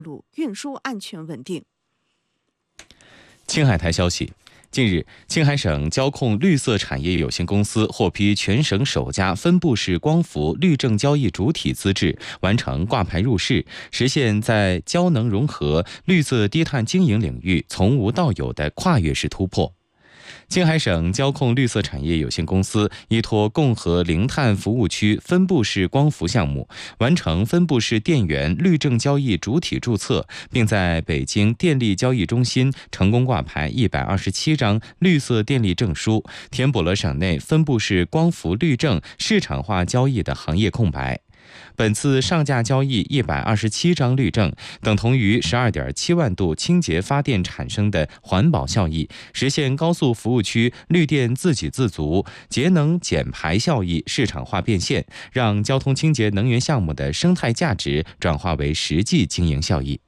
路运输安全稳定。 青海台消息，近日，青海省交控绿色产业有限公司获批全省首家分布式光伏绿证交易主体资质，完成挂牌入市，实现在焦能融合、绿色低碳经营领域从无到有的跨越式突破。青海省交控绿色产业有限公司依托共和零碳服务区分布式光伏项目，完成分布式电源绿证交易主体注册，并在北京电力交易中心成功挂牌127张绿色电力证书，填补了省内分布式光伏绿证市场化交易的行业空白。本次上架交易127张绿证，等同于12.7万度清洁发电产生的环保效益，实现高速服务区绿电自给自足、节能减排效益市场化变现，让交通清洁能源项目的生态价值转化为实际经营效益。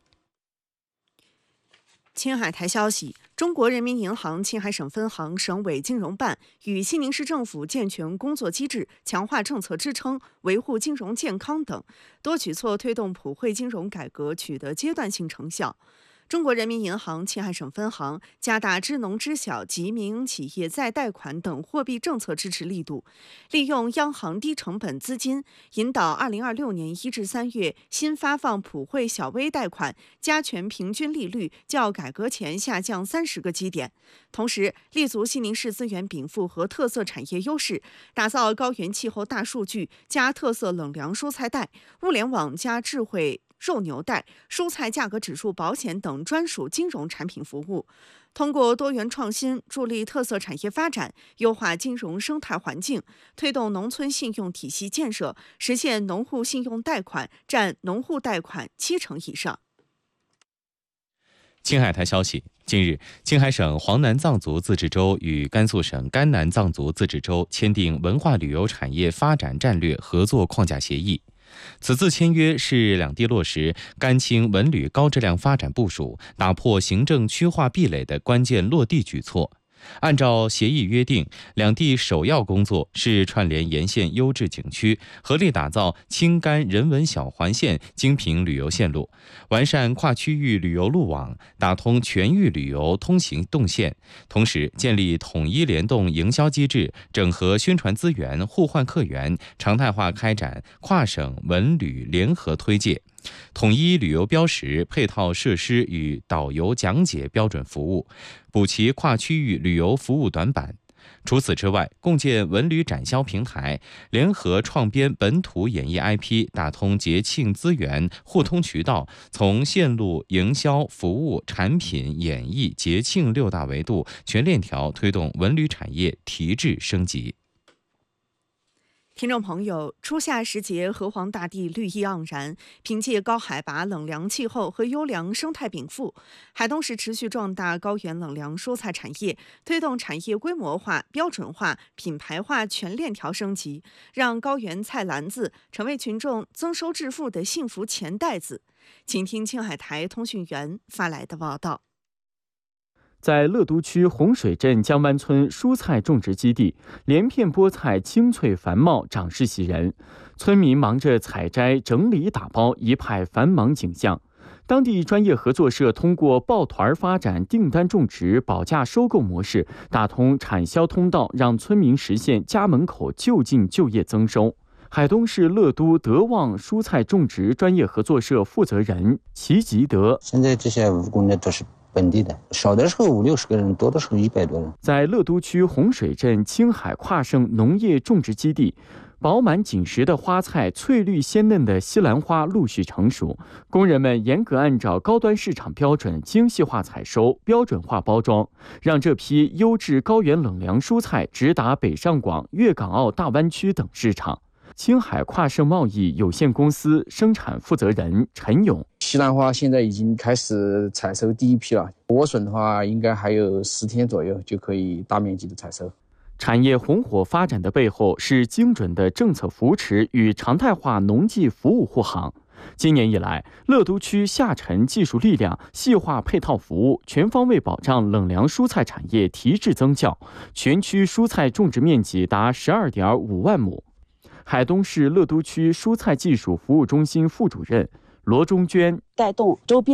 青海台消息，中国人民银行青海省分行、省委金融办与西宁市政府健全工作机制，强化政策支撑，维护金融健康等多举措，推动普惠金融改革取得阶段性成效。中国人民银行青海省分行加大支农支小及民营企业再贷款等货币政策支持力度，利用央行低成本资金，引导2026年1至3月新发放普惠小微贷款加权平均利率较改革前下降30个基点。同时，立足西宁市资源禀赋和特色产业优势，打造高原气候大数据加特色冷凉蔬菜带、物联网加智慧肉牛带、蔬菜价格指数保险等专属金融产品服务，通过多元创新，助力特色产业发展，优化金融生态环境，推动农村信用体系建设，实现农户信用贷款占农户贷款70%以上。 青海台消息，近日，青海省黄南藏族自治州与甘肃省甘南藏族自治州签订文化旅游产业发展战略合作框架协议。此次签约是两地落实甘青文旅高质量发展部署、打破行政区划壁垒的关键落地举措。按照协议约定，两地首要工作是串联沿线优质景区，合力打造青甘人文小环线精品旅游线路，完善跨区域旅游路网，打通全域旅游通行动线，同时建立统一联动营销机制，整合宣传资源，互换客源，常态化开展跨省文旅联合推介，统一旅游标识、配套设施与导游讲解标准服务，补齐跨区域旅游服务短板。除此之外，共建文旅展销平台，联合创编本土演艺 IP， 打通节庆资源互通渠道，从线路、营销、服务、产品、演艺、节庆6大维度全链条推动文旅产业提质升级。 听众朋友，初夏时节，河湟大地绿意盎然。凭借高海拔、冷凉气候和优良生态禀赋，海东市持续壮大高原冷凉蔬菜产业，推动产业规模化、标准化、品牌化全链条升级，让高原菜篮子成为群众增收致富的幸福钱袋子。请听青海台通讯员发来的报道。 在乐都区洪水镇江湾村蔬菜种植基地，连片菠菜青翠繁茂，长势喜人。村民忙着采摘、整理、打包，一派繁忙景象。当地专业合作社通过抱团发展订单种植、保价收购模式，打通产销通道，让村民实现家门口就近就业增收。海东市乐都德旺蔬菜种植专业合作社负责人齐吉德： 现在这些务工呢都是本地的，少的时候50-60个人，多的时候100多人。 在乐都区洪水镇青海跨省农业种植基地，饱满紧实的花菜、翠绿鲜嫩的西兰花陆续成熟，工人们严格按照高端市场标准精细化采收、标准化包装，让这批优质高原冷凉蔬菜直达北上广、粤港澳大湾区等市场。青海跨省贸易有限公司生产负责人陈勇： 西兰花现在已经开始采收第一批了，莴笋的话应该还有10天左右就可以大面积的采收。 产业红火发展的背后是精准的政策扶持与常态化农技服务护航。今年以来，乐都区下沉技术力量、细化配套服务，全方位保障冷凉蔬菜产业提质增效，全区蔬菜种植面积达12.5万亩。海东市乐都区蔬菜技术服务中心副主任、 罗中娟带动周边